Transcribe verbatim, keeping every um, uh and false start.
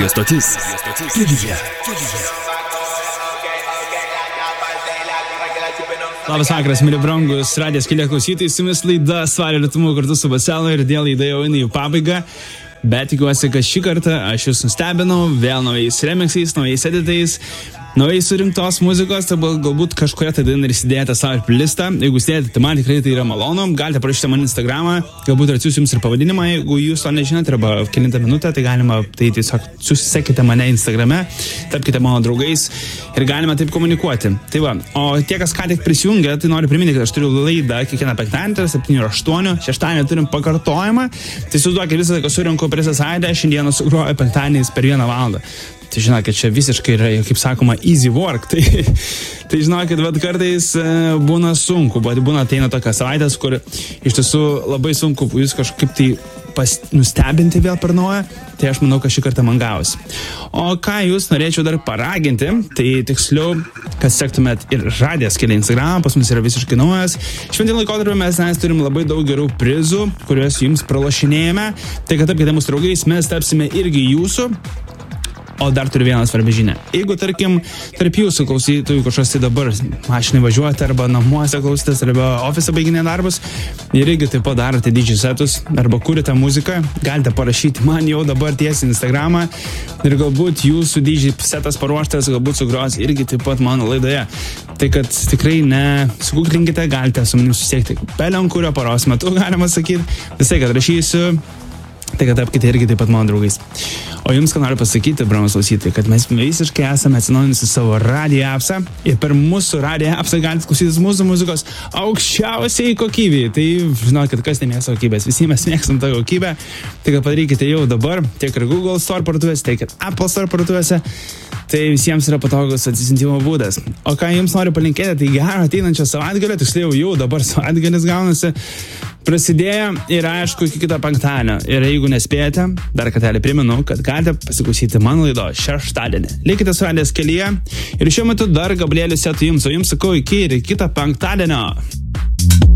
Radio stotis. Studija. Labas vakaras, mėly brangus radijos kelią klausytojai, su jumis laida Svario ritmu kartu su Baselu ir dėl laida jau eina į pabaigą. Bet tikiuosi, kad šį kartą aš jūs nustebinau vėl naujais remixais, naujais editais, naujai surinktos muzikos, tai galbūt kažkuria tai dainą ir įsidėjote savo playlistą. Jeigu įsidėjote, tai man tikrai tai yra malonu. Galite parašyti man Instagramą, galbūt atsiųsiu jums ir pavadinimą, jeigu jūs to nežinote, arba kelintą minutę, tai galima, tai tiesiog susisekite mane Instagrame, tapkite mano draugais ir galime taip komunikuoti. Tai va, o tie, kas ką tik prisijungia, tai noriu priminti, kad aš turiu laidą kiekvieną penktadienį, septyni ir aštuoni, šeštadienį turim pakartojimą. Tai suduokit visą laiką surinku per visą savaitę, šiandieną sugroju penktadieniais per vieną valandą. Tai žinokit, čia visiškai yra, kaip sakoma, easy work. Tai, tai žinokit, bet kartais e, būna sunku, bet būna ateina tokias savaitės, kur iš tiesų labai sunku jūs kažkaip tai pas, nustebinti vėl per naują. Tai aš manau, kad šį kartą man gavosi. O ką jūs norėčiau dar paraginti, tai tiksliau, kad sektumėt ir radijas kelią Instagramą, pas mus yra visiškai naujas. Šventinį laikotarpį mes nes turim labai daug gerų prizų, kuriuos jums pralošinėjame. Tai kad tapkite mūsų draugais, mes tapsime irgi jūsų. O dar turiu vieną svarbę žinią. Jeigu, tarkim, tarp jūsų klausytojų kažkas tai dabar mašinai važiuoti, arba namuose klausytis, arba ofise baiginė darbus, ir irgi taip pat darote D J setus, arba kurite muziką, galite parašyti man jau dabar tiesiai Instagramą ir galbūt jūsų D J setas paruoštas, galbūt sugros irgi taip pat mano laidoje. Tai kad tikrai ne, sugūglinkite, galite su manim susiekti belenkurio paros metu, galima sakyti, visai, kad rašysiu. Tai kad tapkite irgi taip pat mano draugais. O jums, ką noriu pasakyti, brangus klausytojai, kad mes visiškai esame atsinaujinusi savo radio appsą ir per mūsų radio appsą galite klausytis mūsų muzikos aukščiausiai kokybei. Tai žinokit, kas nemėgsta kokybės, visi mes mėgstam tą kokybę. Tai kad padarykite jau dabar, tiek ir Google Store parduotuvėse, tiek ir Apple Store parduotuvėse. Tai visiems yra patogus atsisiuntimo būdas. O ką jums noriu palinkėti, tai gero ateinančio savaitgalio, tiksliau jau dabar savaitgalis gaunasi, prasidėjo ir aišku iki kito penktadienio. Ir jeigu nespėjate, dar kartelį primenu, kad galite pasiklausyti mano laidos šeštadienį. Likite su radijos kelyje ir šiuo metu dar Gabrielius Setu jums, o jums sakau iki ir kito penktadienio.